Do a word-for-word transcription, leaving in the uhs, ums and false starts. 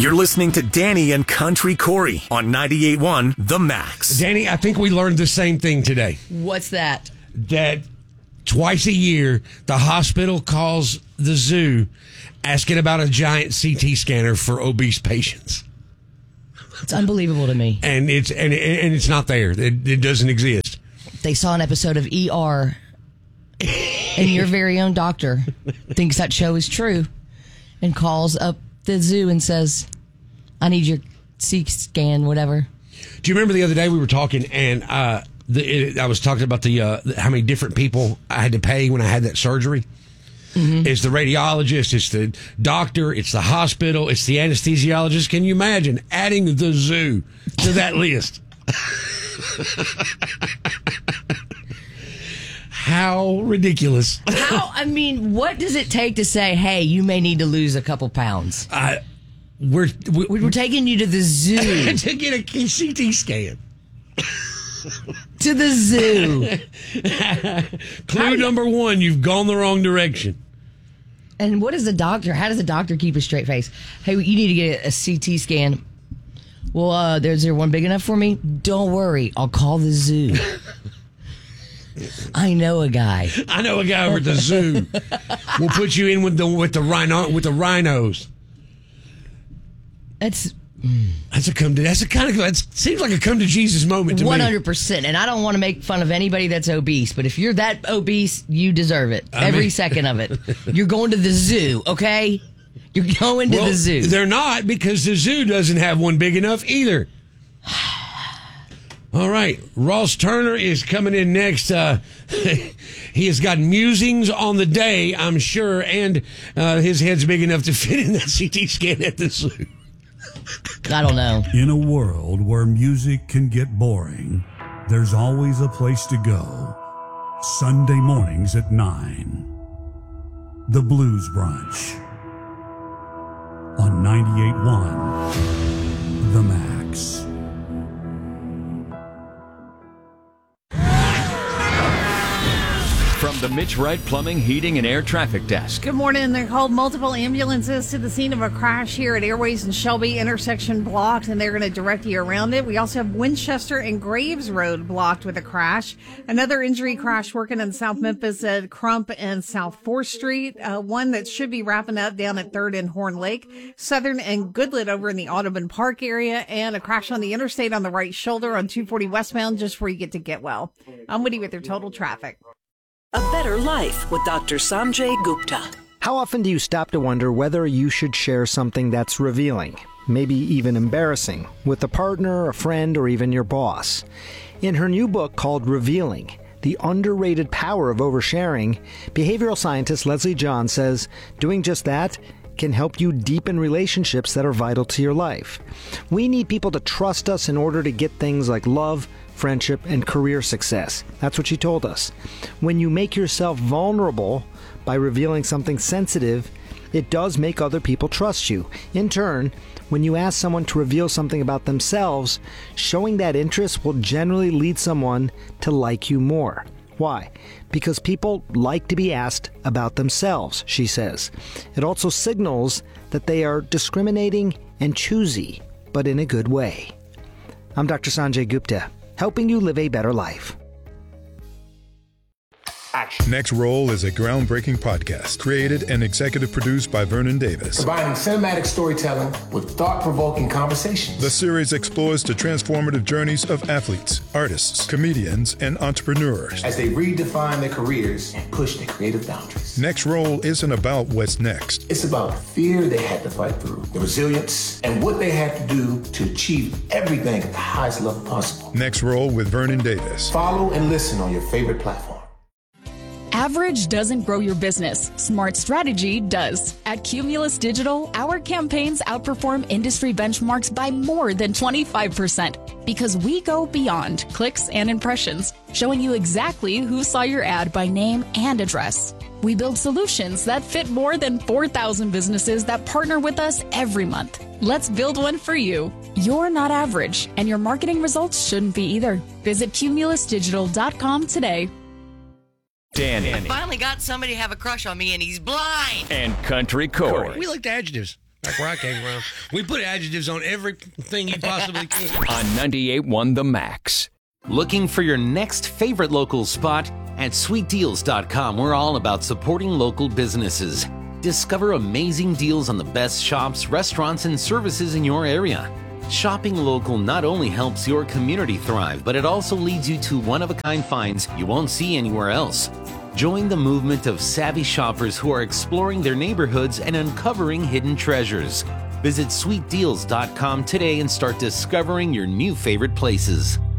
You're listening to Danny and Country Corey on ninety-eight point one The Max. Danny, I think we learned the same thing today. What's that? That twice a year, the hospital calls the zoo asking about a giant C T scanner for obese patients. It's unbelievable to me. And it's and, and it's not there. It, it doesn't exist. They saw an episode of E R, and your very own doctor thinks that show is true and calls up the zoo and says, I need your C T scan, whatever. Do you remember the other day we were talking and uh, the, it, I was talking about the uh, how many different people I had to pay when I had that surgery? Mm-hmm. It's the radiologist, it's the doctor, it's the hospital, it's the anesthesiologist. Can you imagine adding the zoo to that list? How ridiculous. How? I mean, what does it take to say, hey, you may need to lose a couple pounds? Uh, we're, we're, we're taking you to the zoo. to get a C T scan. To the zoo. Clue number one, you've gone the wrong direction. And what is the doctor? How does the doctor keep a straight face? Hey, you need to get a C T scan. Well, uh, is there one big enough for me? Don't worry. I'll call the zoo. I know a guy. I know a guy over at the zoo. We'll put you in with the with the rhino with the rhinos. That's that's a come to that's a kind of that seems like a come to Jesus moment to me. one hundred percent. And I don't want to make fun of anybody that's obese, but if you're that obese, you deserve it. I Every mean, second of it. You're going to the zoo, okay? You're going to well, the zoo. They're not, because the zoo doesn't have one big enough either. All right, Ross Turner is coming in next. Uh, he has got musings on the day, I'm sure, and uh, his head's big enough to fit in that C T scan at the zoo. I don't know. In a world where music can get boring, there's always a place to go. Sunday mornings at nine. The Blues Brunch on ninety-eight point one The Max. From the Mitch Wright Plumbing, Heating, and Air Traffic Desk. Good morning. They called multiple ambulances to the scene of a crash here at Airways and Shelby intersection blocked, and they're going to direct you around it. We also have Winchester and Graves Road blocked with a crash. Another injury crash working in South Memphis at Crump and South fourth Street. Uh, one that should be wrapping up down at third and Horn Lake. Southern and Goodlet over in the Audubon Park area, and a crash on the interstate on the right shoulder on two forty westbound just before you get to Getwell. I'm Woody with your total traffic. A Better Life with Doctor Sanjay Gupta. How often do you stop to wonder whether you should share something that's revealing, maybe even embarrassing, with a partner, a friend, or even your boss? In her new book called Revealing, The Underrated Power of Oversharing, behavioral scientist Leslie John says doing just that can help you deepen relationships that are vital to your life. We need people to trust us in order to get things like love, friendship, and career success. That's what she told us. When you make yourself vulnerable by revealing something sensitive, it does make other people trust you. In turn, when you ask someone to reveal something about themselves, showing that interest will generally lead someone to like you more. Why? Because people like to be asked about themselves, she says. It also signals that they are discriminating and choosy, but in a good way. I'm Doctor Sanjay Gupta, helping you live a better life. Next Roll is a groundbreaking podcast created and executive produced by Vernon Davis. Combining cinematic storytelling with thought-provoking conversations. The series explores the transformative journeys of athletes, artists, comedians, and entrepreneurs as they redefine their careers and push their creative boundaries. Next Roll isn't about what's next. It's about the fear they had to fight through, the resilience, and what they had to do to achieve everything at the highest level possible. Next Roll with Vernon Davis. Follow and listen on your favorite platform. Average doesn't grow your business. Smart strategy does. At Cumulus Digital, our campaigns outperform industry benchmarks by more than twenty-five percent because we go beyond clicks and impressions, showing you exactly who saw your ad by name and address. We build solutions that fit more than four thousand businesses that partner with us every month. Let's build one for you. You're not average, and your marketing results shouldn't be either. Visit cumulus digital dot com today. Danny. I finally got somebody to have a crush on me, and he's blind. And Country Corey. We like the adjectives. Back where I came from. We put adjectives on everything you possibly can. On ninety-eight point one The Max. Looking for your next favorite local spot? At sweet deals dot com, we're all about supporting local businesses. Discover amazing deals on the best shops, restaurants, and services in your area. Shopping local not only helps your community thrive, but it also leads you to one-of-a-kind finds you won't see anywhere else. Join the movement of savvy shoppers who are exploring their neighborhoods and uncovering hidden treasures. Visit sweet deals dot com today and start discovering your new favorite places.